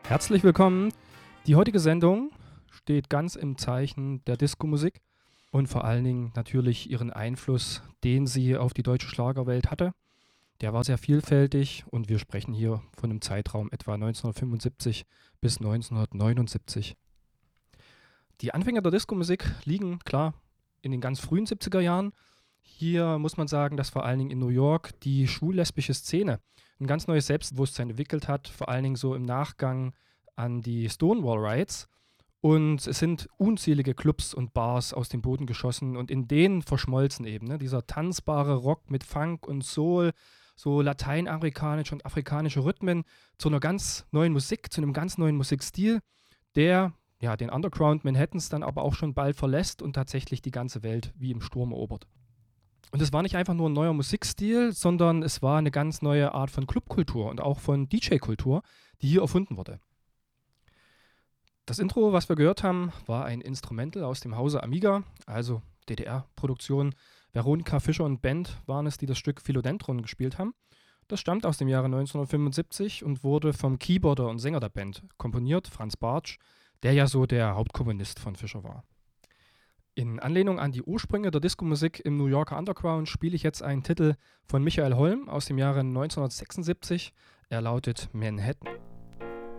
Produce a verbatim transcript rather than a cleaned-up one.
Herzlich willkommen. Die heutige Sendung steht ganz im Zeichen der Disco-Musik und vor allen Dingen natürlich ihren Einfluss, den sie auf die deutsche Schlagerwelt hatte. Der war sehr vielfältig und wir sprechen hier von einem Zeitraum etwa neunzehnhundertfünfundsiebzig bis neunzehnhundertneunundsiebzig. Die Anfänge der Disco-Musik liegen, klar, in den ganz frühen siebziger Jahren. Hier muss man sagen, dass vor allen Dingen in New York die schwul-lesbische Szene ein ganz neues Selbstbewusstsein entwickelt hat, vor allen Dingen so im Nachgang an die Stonewall Riots. Und es sind unzählige Clubs und Bars aus dem Boden geschossen und in denen verschmolzen eben ne, dieser tanzbare Rock mit Funk und Soul, so lateinamerikanische und afrikanische Rhythmen zu einer ganz neuen Musik, zu einem ganz neuen Musikstil, der ja den Underground Manhattans dann aber auch schon bald verlässt und tatsächlich die ganze Welt wie im Sturm erobert. Und es war nicht einfach nur ein neuer Musikstil, sondern es war eine ganz neue Art von Clubkultur und auch von D J-Kultur, die hier erfunden wurde. Das Intro, was wir gehört haben, war ein Instrumental aus dem Hause Amiga, also D D R-Produktion. Veronika Fischer und Band waren es, die das Stück Philodendron gespielt haben. Das stammt aus dem Jahre neunzehnhundertfünfundsiebzig und wurde vom Keyboarder und Sänger der Band komponiert, Franz Bartsch, der ja so der Hauptkomponist von Fischer war. In Anlehnung an die Ursprünge der Disco-Musik im New Yorker Underground spiele ich jetzt einen Titel von Michael Holm aus dem Jahre neunzehnhundertsechsundsiebzig. Er lautet Manhattan.